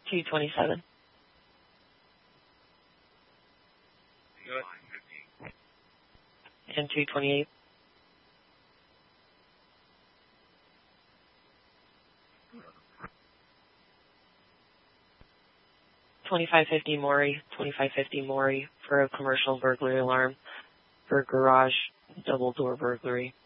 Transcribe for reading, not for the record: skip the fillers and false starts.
227. And 228. 2550 Maury, 2550 Maury for a commercial burglary alarm for garage double door burglary.